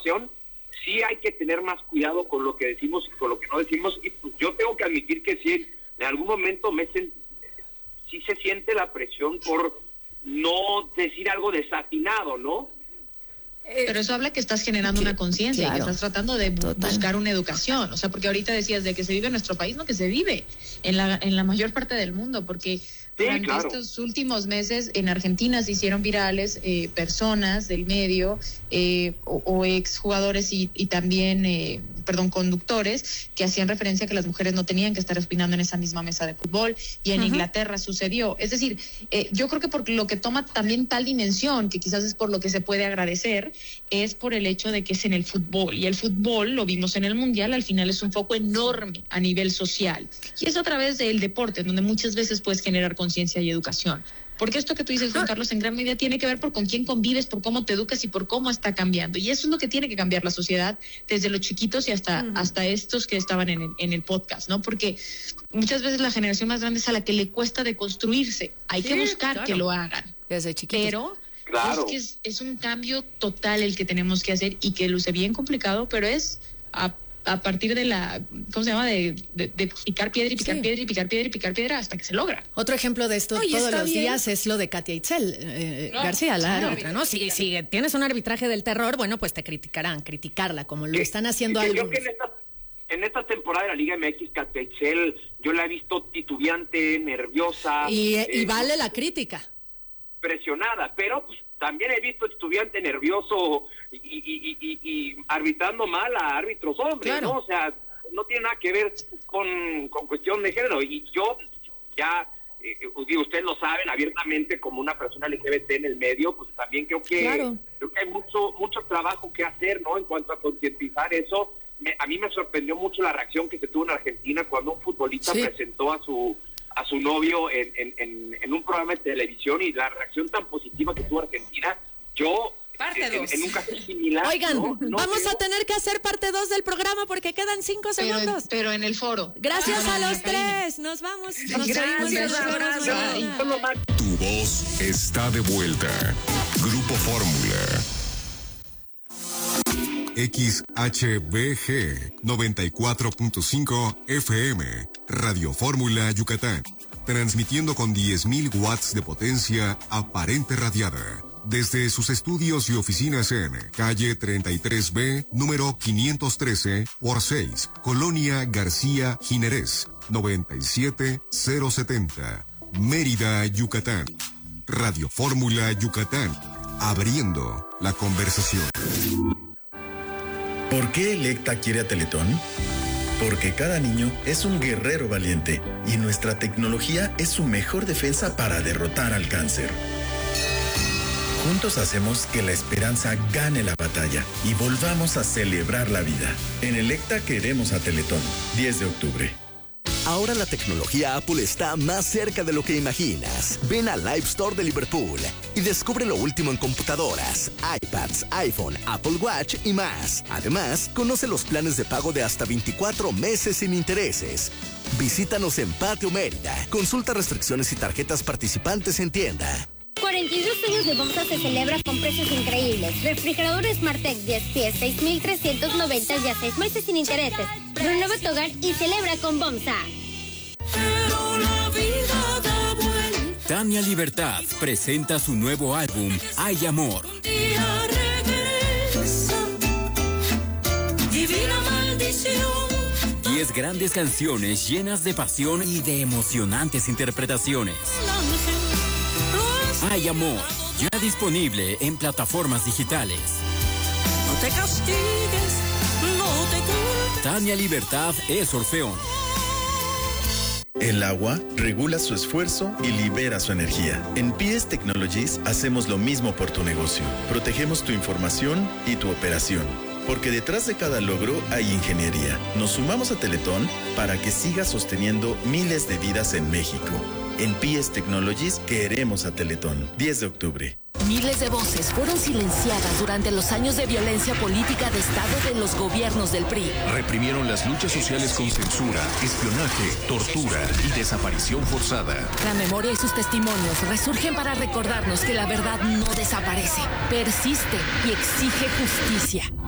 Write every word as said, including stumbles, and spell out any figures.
educación, sí hay que tener más cuidado con lo que decimos y con lo que no decimos, y pues yo tengo que admitir que sí, en algún momento me sen, sí se siente la presión por no decir algo desatinado, ¿no? Pero eso habla que estás generando una conciencia, claro, y que estás tratando de Total. buscar una educación, o sea, porque ahorita decías de que se vive en nuestro país, no, que se vive en la en la mayor parte del mundo, porque sí, durante claro. estos últimos meses en Argentina se hicieron virales eh, personas del medio eh, o, o exjugadores y, y también, eh, perdón, conductores que hacían referencia a que las mujeres no tenían que estar opinando en esa misma mesa de fútbol, y en uh-huh. Inglaterra sucedió. Es decir, eh, yo creo que por lo que toma también tal dimensión, que quizás es por lo que se puede agradecer, es por el hecho de que es en el fútbol, y el fútbol, lo vimos en el Mundial, al final es un foco enorme a nivel social, y es a través del deporte donde muchas veces puedes generar conciencia y educación. Porque esto que tú dices, Juan Carlos, en gran medida tiene que ver por con quién convives, por cómo te educas y por cómo está cambiando. Y eso es lo que tiene que cambiar la sociedad, desde los chiquitos y hasta, uh-huh. hasta estos que estaban en el, en el podcast, ¿no? Porque muchas veces la generación más grande es a la que le cuesta deconstruirse. Hay sí, que buscar claro. que lo hagan. Desde chiquitos. Pero claro. es que es, es un cambio total el que tenemos que hacer, y que luce bien complicado, pero es a a partir de la, ¿cómo se llama? De, de, de picar piedra y picar sí. piedra y picar piedra y picar piedra hasta que se logra. Otro ejemplo de esto no, todos los bien. días es lo de Katia Itzel eh, no, García, la claro. árbitra, ¿no? Si, si tienes un arbitraje del terror, bueno, pues te criticarán, criticarla, como lo que, están haciendo que, algunos. Creo que en esta, en esta temporada de la Liga M X, Katia Itzel, yo la he visto titubeante, nerviosa. Y, eh, y vale la crítica. Presionada, pero pues también he visto estudiante nervioso y, y, y, y arbitrando mal a árbitros hombres, claro. ¿no? O sea, no tiene nada que ver con, con cuestión de género. Y yo ya, eh, digo, ustedes lo saben abiertamente, como una persona L G B T en el medio, pues también creo que claro. creo que hay mucho mucho trabajo que hacer, ¿no? En cuanto a concientizar eso. Me, a mí me sorprendió mucho la reacción que se tuvo en Argentina cuando un futbolista sí. presentó a su a su novio en, en, en, en un programa de televisión, y la reacción tan positiva que tuvo Argentina, yo parte en, en un caso similar. Oigan, no, no vamos creo. a tener que hacer parte dos del programa porque quedan cinco pero segundos. En, pero en el foro. Gracias ah, a los Karina. tres. Nos vamos. Nos Gracias. Gracias. Tu voz está de vuelta. Grupo Fórmula. X H B G noventa y cuatro punto cinco F M, Radio Fórmula Yucatán, transmitiendo con diez mil watts de potencia aparente radiada, desde sus estudios y oficinas en calle treinta y tres B, número quinientos trece por seis, Colonia García Jiménez, noventa y siete mil setenta, Mérida, Yucatán. Radio Fórmula Yucatán, abriendo la conversación. ¿Por qué Electa quiere a Teletón? Porque cada niño es un guerrero valiente y nuestra tecnología es su mejor defensa para derrotar al cáncer. Juntos hacemos que la esperanza gane la batalla y volvamos a celebrar la vida. En Electa queremos a Teletón. diez de octubre. Ahora la tecnología Apple está más cerca de lo que imaginas. Ven al Live Store de Liverpool y descubre lo último en computadoras, iPads, iPhone, Apple Watch y más. Además, conoce los planes de pago de hasta veinticuatro meses sin intereses. Visítanos en Patio Mérida. Consulta restricciones y tarjetas participantes en tienda. cuarenta y dos años de Bomsa se celebra con precios increíbles. Refrigerador Smartec diez pies, seis mil trescientos noventa y a seis meses sin intereses. Renueva tu hogar y celebra con Bomsa. Tania Libertad presenta su nuevo álbum, Hay Amor. Divina maldición. Diez grandes canciones llenas de pasión y de emocionantes interpretaciones. Hay Amor, ya disponible en plataformas digitales. No te castigues, no te culpes. Tania Libertad es Orfeón. El agua regula su esfuerzo y libera su energía. En P S Technologies hacemos lo mismo por tu negocio. Protegemos tu información y tu operación. Porque detrás de cada logro hay ingeniería. Nos sumamos a Teletón para que siga sosteniendo miles de vidas en México. En P S Technologies queremos a Teletón. diez de octubre. Miles de voces fueron silenciadas durante los años de violencia política de Estado de los gobiernos del P R I. Reprimieron las luchas sociales con censura, espionaje, tortura y desaparición forzada. La memoria y sus testimonios resurgen para recordarnos que la verdad no desaparece, persiste y exige justicia.